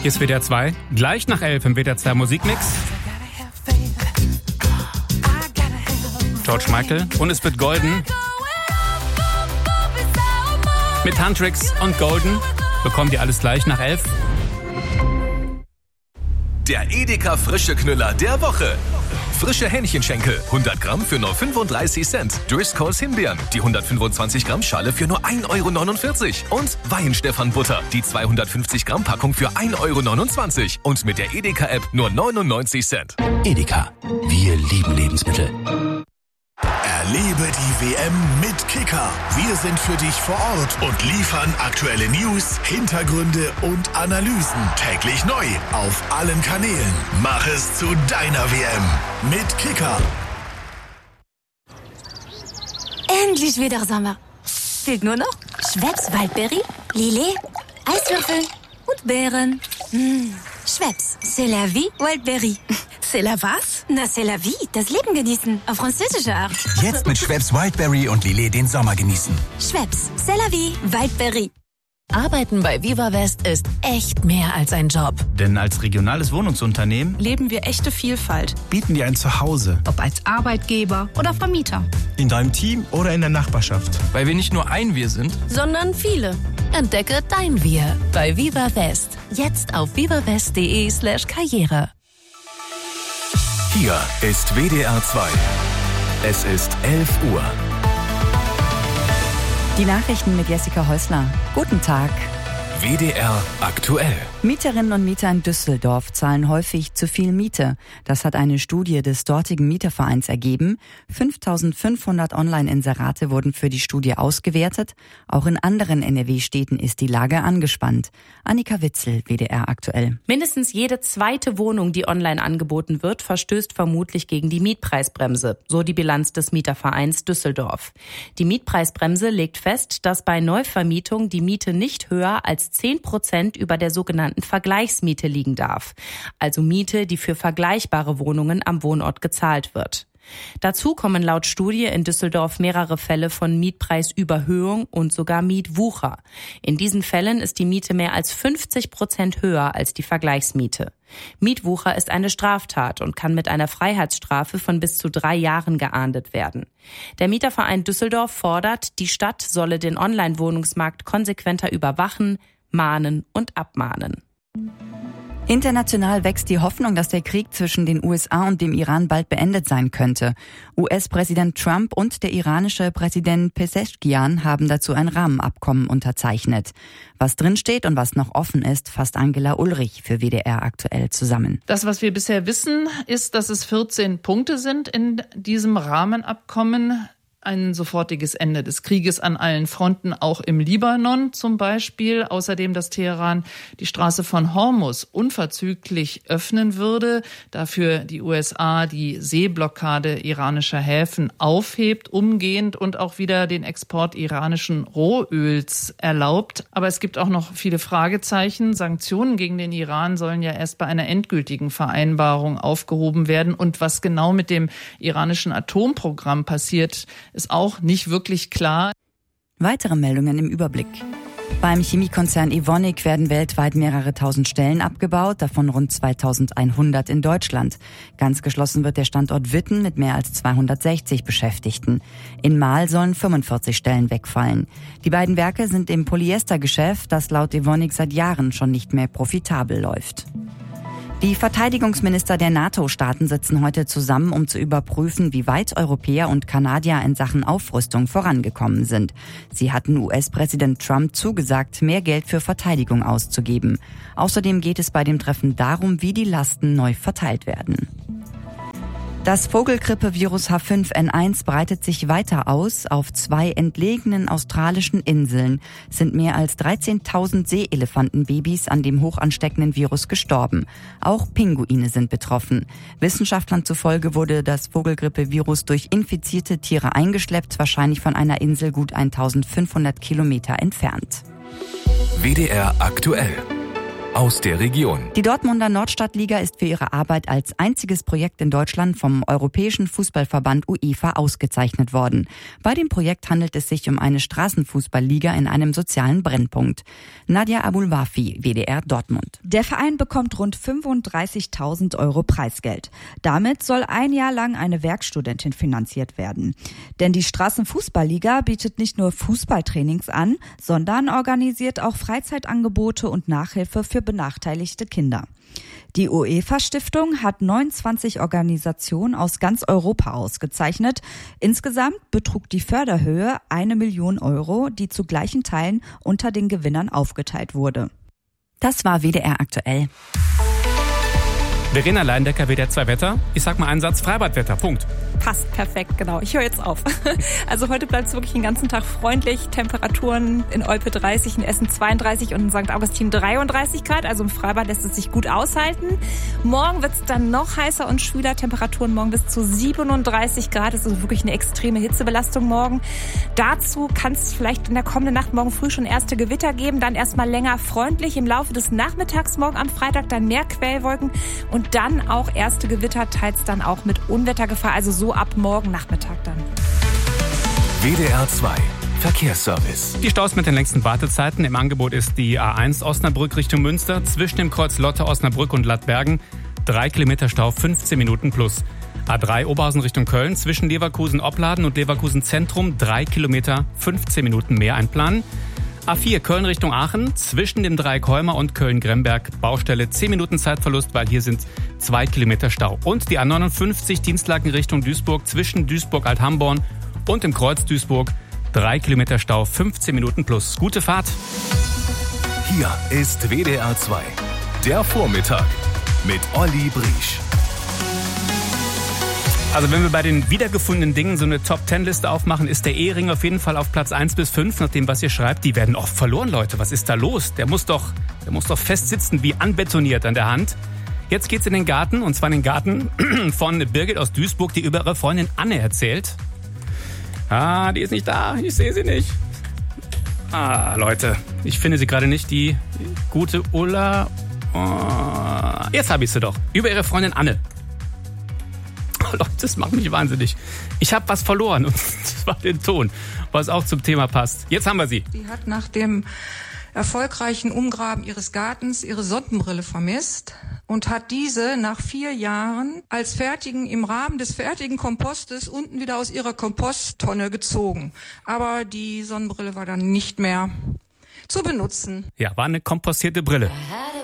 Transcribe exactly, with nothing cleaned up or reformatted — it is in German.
Hier ist W D R zwei, gleich nach elf im W D R zwei Musikmix. George Michael und es wird golden. Mit Huntrix und Golden bekommt ihr alles gleich nach elf. Der Edeka frische Knüller der Woche. Frische Hähnchenschenkel, hundert Gramm für nur fünfunddreißig Cent. Driscolls Himbeeren, die hundertfünfundzwanzig Gramm Schale für nur ein Euro neunundvierzig. Und Weihenstephan-Butter, die zweihundertfünfzig Gramm Packung für ein Euro neunundzwanzig. Und mit der Edeka-App nur neunundneunzig Cent. Edeka, wir lieben Lebensmittel. Erlebe die W M mit Kicker. Wir sind für dich vor Ort und liefern aktuelle News, Hintergründe und Analysen. Täglich neu auf allen Kanälen. Mach es zu deiner W M mit Kicker. Endlich wieder Sommer. Fehlt nur noch Schweppes Waldberry, Lillet, Eiswürfel und Beeren. Mmh. Schweppes, c'est la vie, Wildberry. C'est la was? Na, c'est la vie, das Leben genießen, auf französische Art. Jetzt mit Schweppes Wildberry und Lillet den Sommer genießen. Schweppes, c'est la vie, Wildberry. Arbeiten bei Viva West ist echt mehr als ein Job. Denn als regionales Wohnungsunternehmen leben wir echte Vielfalt. Bieten dir ein Zuhause. Ob als Arbeitgeber oder Vermieter. In deinem Team oder in der Nachbarschaft. Weil wir nicht nur ein Wir sind, sondern viele. Entdecke dein Wir bei Viva West. Jetzt auf vivawest.de slash Karriere. Hier ist W D R zwei. Es ist elf Uhr. Die Nachrichten mit Jessica Häusler. Guten Tag. W D R aktuell. Mieterinnen und Mieter in Düsseldorf zahlen häufig zu viel Miete. Das hat eine Studie des dortigen Mietervereins ergeben. fünftausendfünfhundert Online-Inserate wurden für die Studie ausgewertet. Auch in anderen N R W-Städten ist die Lage angespannt. Annika Witzel, W D R aktuell. Mindestens jede zweite Wohnung, die online angeboten wird, verstößt vermutlich gegen die Mietpreisbremse, so die Bilanz des Mietervereins Düsseldorf. Die Mietpreisbremse legt fest, dass bei Neuvermietung die Miete nicht höher als zehn Prozent über der sogenannten Vergleichsmiete liegen darf. Also Miete, die für vergleichbare Wohnungen am Wohnort gezahlt wird. Dazu kommen laut Studie in Düsseldorf mehrere Fälle von Mietpreisüberhöhung und sogar Mietwucher. In diesen Fällen ist die Miete mehr als fünfzig Prozent höher als die Vergleichsmiete. Mietwucher ist eine Straftat und kann mit einer Freiheitsstrafe von bis zu drei Jahren geahndet werden. Der Mieterverein Düsseldorf fordert, die Stadt solle den Online-Wohnungsmarkt konsequenter überwachen, mahnen und abmahnen. International wächst die Hoffnung, dass der Krieg zwischen den U S A und dem Iran bald beendet sein könnte. U S-Präsident Trump und der iranische Präsident Pezeshkian haben dazu ein Rahmenabkommen unterzeichnet. Was drinsteht und was noch offen ist, fasst Angela Ulrich für W D R aktuell zusammen. Das, was wir bisher wissen, ist, dass es vierzehn Punkte sind in diesem Rahmenabkommen. Ein sofortiges Ende des Krieges an allen Fronten, auch im Libanon zum Beispiel. Außerdem, dass Teheran die Straße von Hormuz unverzüglich öffnen würde, dafür die U S A die Seeblockade iranischer Häfen aufhebt, umgehend und auch wieder den Export iranischen Rohöls erlaubt. Aber es gibt auch noch viele Fragezeichen. Sanktionen gegen den Iran sollen ja erst bei einer endgültigen Vereinbarung aufgehoben werden. Und was genau mit dem iranischen Atomprogramm passiert, ist auch nicht wirklich klar. Weitere Meldungen im Überblick. Beim Chemiekonzern Evonik werden weltweit mehrere tausend Stellen abgebaut, davon rund zweitausendeinhundert in Deutschland. Ganz geschlossen wird der Standort Witten mit mehr als zweihundertsechzig Beschäftigten. In Marl sollen fünfundvierzig Stellen wegfallen. Die beiden Werke sind im Polyestergeschäft, das laut Evonik seit Jahren schon nicht mehr profitabel läuft. Die Verteidigungsminister der NATO-Staaten sitzen heute zusammen, um zu überprüfen, wie weit Europäer und Kanadier in Sachen Aufrüstung vorangekommen sind. Sie hatten U S-Präsident Trump zugesagt, mehr Geld für Verteidigung auszugeben. Außerdem geht es bei dem Treffen darum, wie die Lasten neu verteilt werden. Das Vogelgrippe-Virus H fünf N eins breitet sich weiter aus. Auf zwei entlegenen australischen Inseln sind mehr als dreizehntausend Seeelefantenbabys an dem hochansteckenden Virus gestorben. Auch Pinguine sind betroffen. Wissenschaftlern zufolge wurde das Vogelgrippe-Virus durch infizierte Tiere eingeschleppt, wahrscheinlich von einer Insel gut eintausendfünfhundert Kilometer entfernt. W D R aktuell. aus der Region. Die Dortmunder Nordstadtliga ist für ihre Arbeit als einziges Projekt in Deutschland vom Europäischen Fußballverband UEFA ausgezeichnet worden. Bei dem Projekt handelt es sich um eine Straßenfußballliga in einem sozialen Brennpunkt. Nadja Abulwafi, W D R Dortmund. Der Verein bekommt rund fünfunddreißigtausend Euro Preisgeld. Damit soll ein Jahr lang eine Werkstudentin finanziert werden. Denn die Straßenfußballliga bietet nicht nur Fußballtrainings an, sondern organisiert auch Freizeitangebote und Nachhilfe für benachteiligte Kinder. Die UEFA-Stiftung hat neunundzwanzig Organisationen aus ganz Europa ausgezeichnet. Insgesamt betrug die Förderhöhe eine Million Euro, die zu gleichen Teilen unter den Gewinnern aufgeteilt wurde. Das war W D R aktuell. Verena Leindecker, W D R zwei Wetter. Ich sag mal einen Satz: Freibadwetter, Punkt. Passt, perfekt, genau. Ich höre jetzt auf. Also heute bleibt es wirklich den ganzen Tag freundlich. Temperaturen in Olpe dreißig, in Essen zweiunddreißig und in Sankt Augustin dreiunddreißig Grad. Also im Freibad lässt es sich gut aushalten. Morgen wird es dann noch heißer und schwüler. Temperaturen morgen bis zu siebenunddreißig Grad. Das ist wirklich eine extreme Hitzebelastung morgen. Dazu kann es vielleicht in der kommenden Nacht morgen früh schon erste Gewitter geben. Dann erstmal länger freundlich. Im Laufe des Nachmittags morgen am Freitag dann mehr Quellwolken. Und dann auch erste Gewitter, teils dann auch mit Unwettergefahr. Also so ab morgen Nachmittag dann. W D R zwei Verkehrsservice. Die Staus mit den längsten Wartezeiten. Im Angebot ist die A eins Osnabrück Richtung Münster zwischen dem Kreuz Lotte, Osnabrück und Lattbergen. Drei Kilometer Stau, fünfzehn Minuten plus. A drei Oberhausen Richtung Köln zwischen Leverkusen-Opladen und Leverkusen-Zentrum. Drei Kilometer, fünfzehn Minuten mehr einplanen. A vier Köln Richtung Aachen zwischen dem Dreieck Heumer und Köln-Gremberg. Baustelle, zehn Minuten Zeitverlust, weil hier sind zwei Kilometer Stau. Und die A neunundfünfzig Dienstlaken Richtung Duisburg zwischen Duisburg-Althamborn und dem Kreuz Duisburg. drei Kilometer Stau, fünfzehn Minuten plus. Gute Fahrt. Hier ist W D R zwei, der Vormittag mit Olli Briesch. Also wenn wir bei den wiedergefundenen Dingen so eine Top-Ten-Liste aufmachen, ist der Ehering auf jeden Fall auf Platz eins bis fünf, nach dem, was ihr schreibt. Die werden oft verloren, Leute. Was ist da los? Der muss doch, der muss doch fest sitzen, wie anbetoniert an der Hand. Jetzt geht's in den Garten, und zwar in den Garten von Birgit aus Duisburg, die über ihre Freundin Anne erzählt. Ah, die ist nicht da. Ich sehe sie nicht. Ah, Leute, ich finde sie gerade nicht. Die gute Ulla. Oh, jetzt habe ich sie doch. Über ihre Freundin Anne. Leute, das macht mich wahnsinnig. Ich habe was verloren, und zwar den Ton, was auch zum Thema passt. Jetzt haben wir sie. Sie hat nach dem erfolgreichen Umgraben ihres Gartens ihre Sonnenbrille vermisst und hat diese nach vier Jahren als fertigen, im Rahmen des fertigen Kompostes unten wieder aus ihrer Komposttonne gezogen. Aber die Sonnenbrille war dann nicht mehr zu benutzen. Ja, war eine kompostierte Brille.